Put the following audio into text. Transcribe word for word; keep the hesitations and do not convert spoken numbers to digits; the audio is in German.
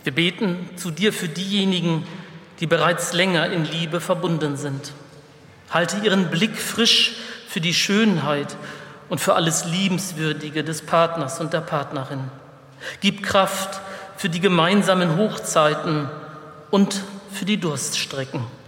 Wir beten zu dir für diejenigen, die bereits länger in Liebe verbunden sind. Halte ihren Blick frisch für die Schönheit und für alles Liebenswürdige des Partners und der Partnerin. Gib Kraft für die gemeinsamen Hochzeiten und für die Durststrecken.